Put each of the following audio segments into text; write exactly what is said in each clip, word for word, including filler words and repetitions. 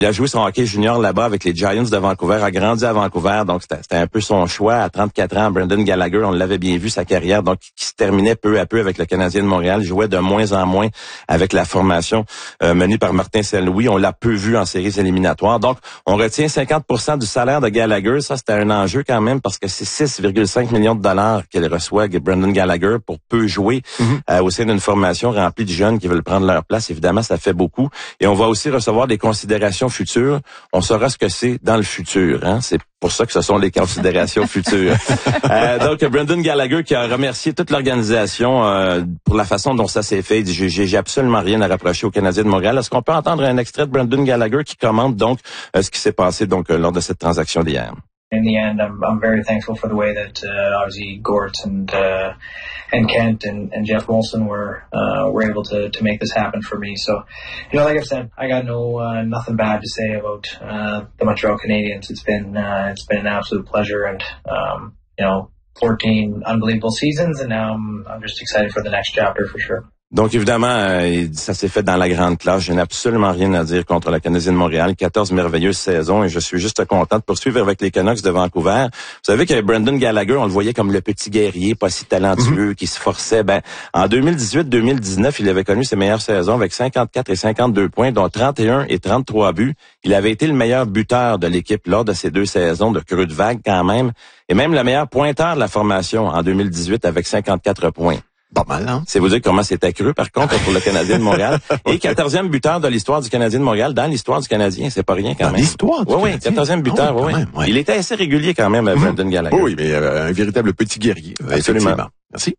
Il a joué son hockey junior là-bas avec les Giants de Vancouver, a grandi à Vancouver, donc c'était, c'était un peu son choix. À trente-quatre ans, Brendan Gallagher, on l'avait bien vu, sa carrière, donc qui se terminait peu à peu avec le Canadien de Montréal. Il jouait de moins en moins avec la formation euh, menée par Martin Saint-Louis. On l'a peu vu en séries éliminatoires. Donc, on retient cinquante pour cent du salaire de Gallagher. Ça, c'était un enjeu quand même parce que c'est six virgule cinq millions de dollars qu'il reçoit, Brendan Gallagher, pour peu jouer mm-hmm. euh, au sein d'une formation remplie de jeunes qui veulent prendre leur place. Évidemment, ça fait beaucoup. Et on va aussi recevoir des considérations futures. On saura ce que c'est dans le futur. Hein? C'est pour ça que ce sont les considérations futures. Euh, donc, Brendan Gallagher qui a remercié toute l'organisation euh, pour la façon dont ça s'est fait. Il dit, j'ai, j'ai absolument rien à reprocher aux Canadiens de Montréal. Est-ce qu'on peut entendre un extrait de Brendan Gallagher qui commente donc euh, ce qui s'est passé donc euh, lors de cette transaction d'hier? In the end, I'm, I'm very thankful for the way that uh, obviously Gort and uh, and Kent and, and Jeff Molson were uh, were able to to make this happen for me. So, you know, like I've said, I got no uh, nothing bad to say about uh, the Montreal Canadiens. It's been uh, it's been an absolute pleasure, and um, you know, fourteen unbelievable seasons, and now I'm, I'm just excited for the next chapter for sure. Donc, évidemment, euh, ça s'est fait dans la grande classe. Je n'ai absolument rien à dire contre la Canadien de Montréal. quatorze merveilleuses saisons et je suis juste content de poursuivre avec les Canucks de Vancouver. Vous savez que Brendan Gallagher, on le voyait comme le petit guerrier, pas si talentueux, mm-hmm. qui se forçait. Ben, en deux mille dix-huit deux mille dix-neuf, il avait connu ses meilleures saisons avec cinquante-quatre et cinquante-deux points, dont trente et un et trente-trois buts. Il avait été le meilleur buteur de l'équipe lors de ces deux saisons de creux de vague quand même. Et même le meilleur pointeur de la formation en deux mille dix-huit avec cinquante-quatre points. Pas mal, hein? C'est vous dire comment c'est accru, par contre, pour le Canadien de Montréal. Et quatorzième buteur de l'histoire du Canadien de Montréal, dans l'histoire du Canadien, c'est pas rien quand dans même. L'histoire du oui, Canadien? Oui, quatorzième buteur, oui, oui. Même, ouais. Il était assez régulier quand même, mmh. Brendan Gallagher. Oui, mais euh, un véritable petit guerrier. Absolument. Merci.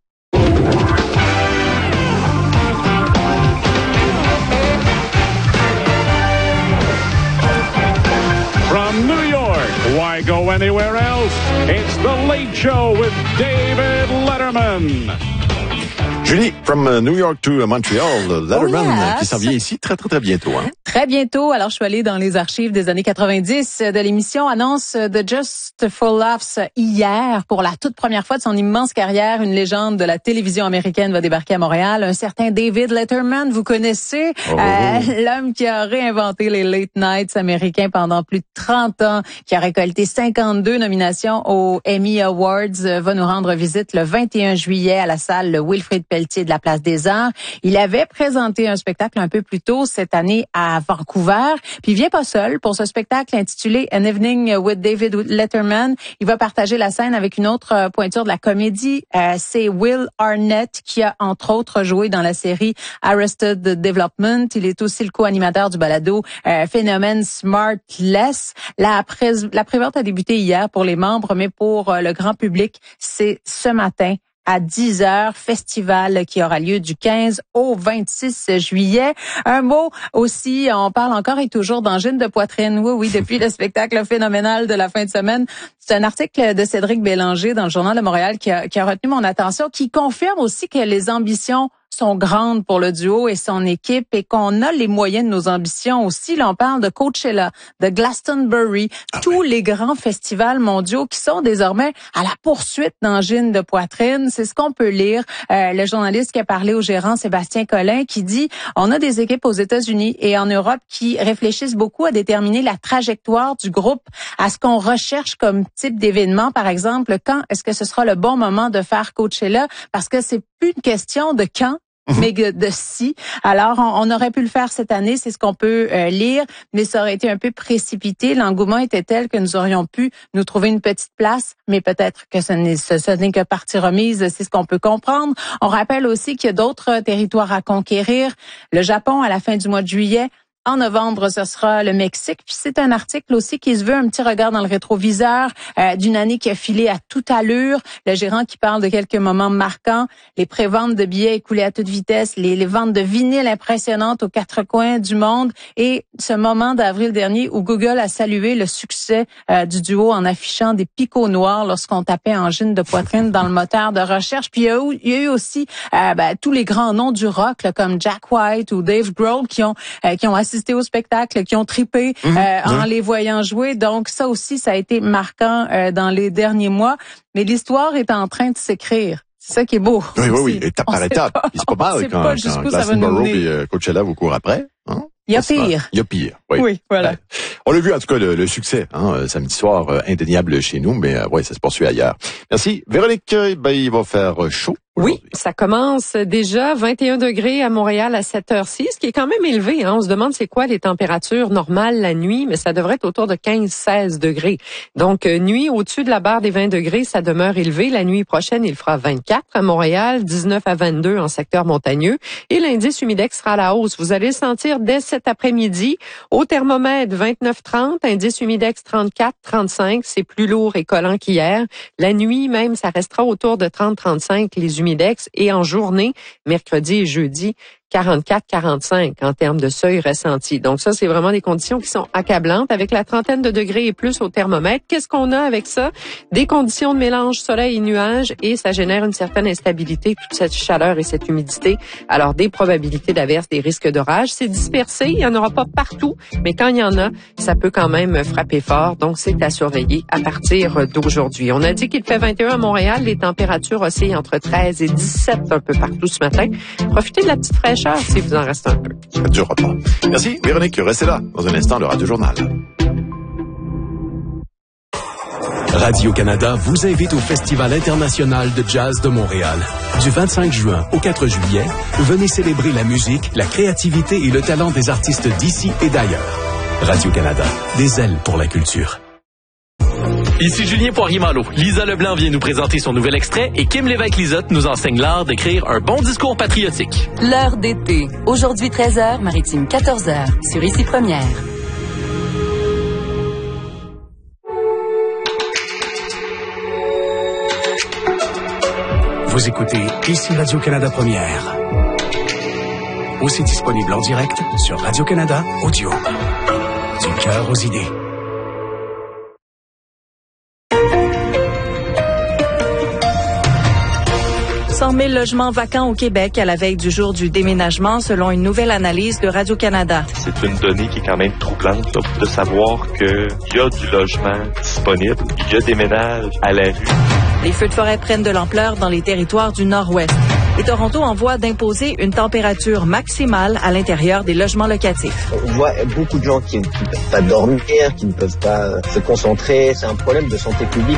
From New York, why go anywhere else? It's The Late Show with David Letterman. Julie, from uh, New York to uh, Montreal, Letterman, oh yes. qui s'en vient ici très, très, très bientôt. Hein? Très bientôt. Alors, je suis allée dans les archives des années quatre-vingt-dix de l'émission annonce de Just for Laughs hier. Pour la toute première fois de son immense carrière, une légende de la télévision américaine va débarquer à Montréal. Un certain David Letterman, vous connaissez, oh. euh, l'homme qui a réinventé les late nights américains pendant plus de trente ans, qui a récolté cinquante-deux nominations aux Emmy Awards, va nous rendre visite le vingt et un juillet à la salle Wilfrid Pelletier de la Place des Arts. Il avait présenté un spectacle un peu plus tôt cette année à Vancouver. Puis il vient pas seul pour ce spectacle intitulé An Evening with David Letterman. Il va partager la scène avec une autre pointure de la comédie. Euh, c'est Will Arnett qui a entre autres joué dans la série Arrested Development. Il est aussi le co-animateur du balado euh, Phénomène Smartless. La, pré- la prévente a débuté hier pour les membres, mais pour euh, le grand public, c'est ce matin à dix heures, festival qui aura lieu du quinze au vingt-six juillet. Un mot aussi, on parle encore et toujours d'angine de poitrine. Oui, oui, depuis le spectacle phénoménal de la fin de semaine. C'est un article de Cédric Bélanger dans le Journal de Montréal qui a, qui a retenu mon attention, qui confirme aussi que les ambitions sont grandes pour le duo et son équipe et qu'on a les moyens de nos ambitions aussi. Là, on parle de Coachella, de Glastonbury, ah tous ouais. les grands festivals mondiaux qui sont désormais à la poursuite d'angines de poitrine. C'est ce qu'on peut lire. Euh, le journaliste qui a parlé au gérant Sébastien Collin qui dit on a des équipes aux États-Unis et en Europe qui réfléchissent beaucoup à déterminer la trajectoire du groupe, à ce qu'on recherche comme type d'événement. Par exemple, quand est-ce que ce sera le bon moment de faire Coachella? Parce que c'est plus une question de quand, mais de si. Alors, on, on aurait pu le faire cette année, c'est ce qu'on peut euh, lire, mais ça aurait été un peu précipité. L'engouement était tel que nous aurions pu nous trouver une petite place, mais peut-être que ce n'est, ce, ce n'est que partie remise, c'est ce qu'on peut comprendre. On rappelle aussi qu'il y a d'autres territoires à conquérir. Le Japon, à la fin du mois de juillet. En novembre, ce sera le Mexique. Puis c'est un article aussi qui se veut un petit regard dans le rétroviseur euh, d'une année qui a filé à toute allure. Le gérant qui parle de quelques moments marquants, les préventes de billets écoulés à toute vitesse, les, les ventes de vinyles impressionnantes aux quatre coins du monde et ce moment d'avril dernier où Google a salué le succès euh, du duo en affichant des picots noirs lorsqu'on tapait angine de poitrine dans le moteur de recherche. Puis il y a eu, il y a eu aussi euh, ben, tous les grands noms du rock là, comme Jack White ou Dave Grohl qui ont euh, qui ont assisté au spectacle, qui ont trippé mmh, euh, en mmh. les voyant jouer. Donc ça aussi, ça a été marquant euh, dans les derniers mois. Mais l'histoire est en train de s'écrire. C'est ça qui est beau. Oui, oui, oui, étape par étape. C'est pas mal quand, quand Glastonbury et euh, Coachella vous courent après. Hein? Il y a pire. Il y a pire, oui. Oui, voilà. Ben, on l'a vu, en tout cas, le, le succès, hein, samedi soir, euh, indéniable chez nous, mais euh, oui, ça se poursuit ailleurs. Merci. Véronique, euh, ben, il va faire chaud. Oui, ça commence déjà vingt et un degrés à Montréal à cette heure-ci, ce qui est quand même élevé. Hein. On se demande c'est quoi les températures normales la nuit, mais ça devrait être autour de quinze à seize degrés. Donc, euh, nuit au-dessus de la barre des vingt degrés, ça demeure élevé. La nuit prochaine, il fera vingt-quatre à Montréal, dix-neuf à vingt-deux en secteur montagneux. Et l'indice humidex sera à la hausse. Vous allez le sentir dès cet après-midi. Au thermomètre, vingt-neuf trente, indice humidex trente-quatre trente-cinq. C'est plus lourd et collant qu'hier. La nuit même, ça restera autour de trente à trente-cinq, les humidex, et en journée, mercredi et jeudi, quarante-quatre à quarante-cinq en termes de seuil ressenti. Donc ça, c'est vraiment des conditions qui sont accablantes avec la trentaine de degrés et plus au thermomètre. Qu'est-ce qu'on a avec ça? Des conditions de mélange soleil et nuages, et ça génère une certaine instabilité, toute cette chaleur et cette humidité. Alors, des probabilités d'averse, des risques d'orage. C'est dispersé, il n'y en aura pas partout, mais quand il y en a, ça peut quand même frapper fort. Donc, c'est à surveiller à partir d'aujourd'hui. On a dit qu'il fait vingt et un à Montréal. Les températures oscillent entre treize et dix-sept un peu partout ce matin. Profitez de la petite fraîcheur si vous en reste un peu. Ça ne durera pas. Merci, Véronique. Restez là. Dans un instant, le Radio Journal. Radio-Canada vous invite au Festival international de jazz de Montréal. Du vingt-cinq juin au quatre juillet, venez célébrer la musique, la créativité et le talent des artistes d'ici et d'ailleurs. Radio-Canada, des ailes pour la culture. Ici Julien Poirier-Malo. Lisa Leblanc vient nous présenter son nouvel extrait et Kim Lévesque-Lisotte nous enseigne l'art d'écrire un bon discours patriotique. L'heure d'été. Aujourd'hui treize heures, Maritime quatorze heures. Sur Ici Première. Vous écoutez Ici Radio-Canada Première. Aussi disponible en direct sur Radio-Canada Audio. Du cœur aux idées. cent mille logements vacants au Québec à la veille du jour du déménagement, selon une nouvelle analyse de Radio-Canada. C'est une donnée qui est quand même troublante, là, de savoir qu'il y a du logement disponible, il y a des ménages à la rue. Les feux de forêt prennent de l'ampleur dans les territoires du Nord-Ouest. Et Toronto envoie d'imposer une température maximale à l'intérieur des logements locatifs. On voit beaucoup de gens qui ne peuvent pas dormir, qui ne peuvent pas se concentrer. C'est un problème de santé publique.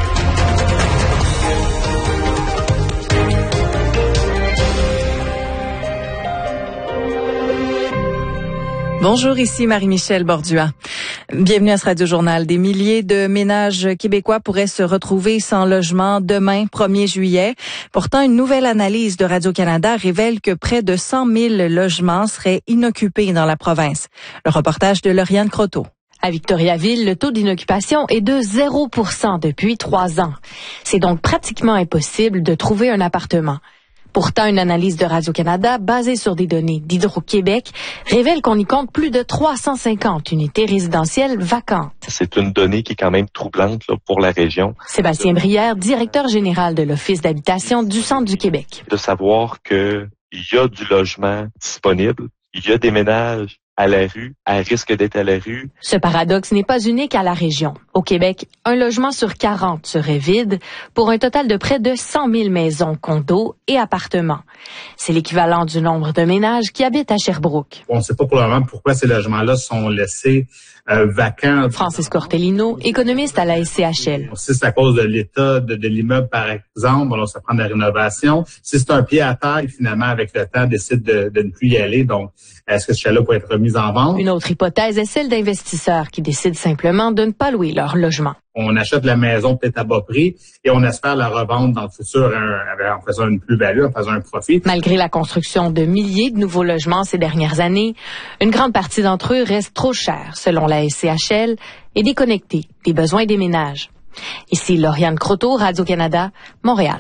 Bonjour, ici Marie-Michel Bordua. Bienvenue à ce Radio-Journal. Des milliers de ménages québécois pourraient se retrouver sans logement demain, premier juillet. Pourtant, une nouvelle analyse de Radio-Canada révèle que près de cent mille logements seraient inoccupés dans la province. Le reportage de Lauriane Croteau. À Victoriaville, le taux d'inoccupation est de zéro pour cent depuis trois ans. C'est donc pratiquement impossible de trouver un appartement. Pourtant, une analyse de Radio-Canada basée sur des données d'Hydro-Québec révèle qu'on y compte plus de trois cent cinquante unités résidentielles vacantes. C'est une donnée qui est quand même troublante là, pour la région. Sébastien Brière, directeur général de l'Office d'habitation du Centre du Québec. De savoir qu'il y a du logement disponible, il y a des ménages à la rue, à risque d'être à la rue. Ce paradoxe n'est pas unique à la région. Au Québec, un logement sur quarante serait vide pour un total de près de cent mille maisons, condos et appartements. C'est l'équivalent du nombre de ménages qui habitent à Sherbrooke. On ne sait pas pour le moment pourquoi ces logements-là sont laissés euh, vacants. Francis Cortellino, économiste à la S C H L. Si c'est à cause de l'état de, de l'immeuble, par exemple, alors ça prend de la rénovation. Si c'est un pied à terre, finalement, avec le temps, décide de, de ne plus y aller. Donc, est-ce que ce chalet peut être remis en vente? Une autre hypothèse est celle d'investisseurs qui décident simplement de ne pas louer leur logement. On achète la maison peut-être à bas prix et on espère la revendre dans le futur un, en faisant une plus-value, en faisant un profit. Malgré la construction de milliers de nouveaux logements ces dernières années, une grande partie d'entre eux restent trop chers, selon la S C H L, et déconnectés des besoins des ménages. Ici Lauriane Croteau, Radio-Canada, Montréal.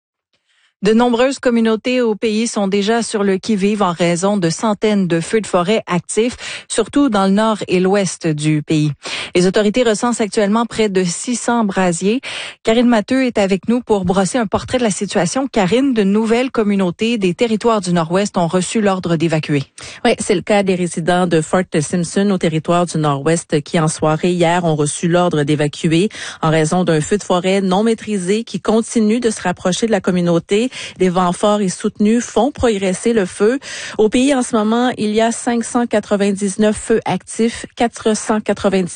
De nombreuses communautés au pays sont déjà sur le qui-vive en raison de centaines de feux de forêt actifs, surtout dans le nord et l'ouest du pays. Les autorités recensent actuellement près de six cents brasiers. Karine Matteux est avec nous pour brosser un portrait de la situation. Karine, de nouvelles communautés des territoires du nord-ouest ont reçu l'ordre d'évacuer. Oui, c'est le cas des résidents de Fort Simpson au territoire du nord-ouest qui, en soirée hier, ont reçu l'ordre d'évacuer en raison d'un feu de forêt non maîtrisé qui continue de se rapprocher de la communauté. Des vents forts et soutenus font progresser le feu. Au pays, en ce moment, il y a cinq cent quatre-vingt-dix-neuf feux actifs, quatre cent quatre-vingt-dix